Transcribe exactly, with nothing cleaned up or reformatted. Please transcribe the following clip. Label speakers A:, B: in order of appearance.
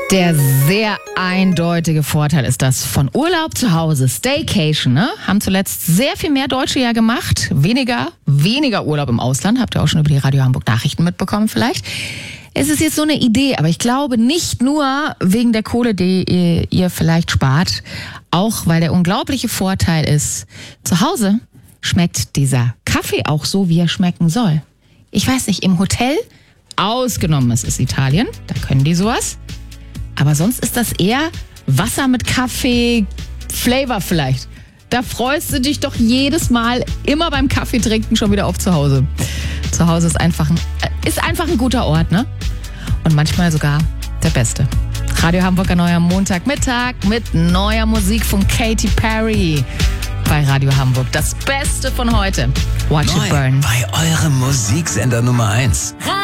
A: Der sehr eindeutige Vorteil ist das von Urlaub zu Hause, Staycation, ne? Haben zuletzt sehr viel mehr Deutsche ja gemacht. Weniger, weniger Urlaub im Ausland. Habt ihr auch schon über die Radio Hamburg Nachrichten mitbekommen vielleicht. Es ist jetzt so eine Idee, aber ich glaube nicht nur wegen der Kohle, die ihr, ihr vielleicht spart, auch weil der unglaubliche Vorteil ist, zu Hause schmeckt dieser Kaffee auch so, wie er schmecken soll. Ich weiß nicht, im Hotel, ausgenommen es ist Italien, da können die sowas. Aber sonst ist das eher Wasser mit Kaffee, Flavor vielleicht. Da freust du dich doch jedes Mal immer beim Kaffee trinken schon wieder auf zu Hause. Zu Hause ist einfach ein, ist einfach ein guter Ort, ne? Und manchmal sogar der beste. Radio Hamburg an eurem Montagmittag mit neuer Musik von Katy Perry bei Radio Hamburg. Das Beste von heute. Watch
B: Neu
A: it burn.
B: Bei eurem Musiksender Nummer eins.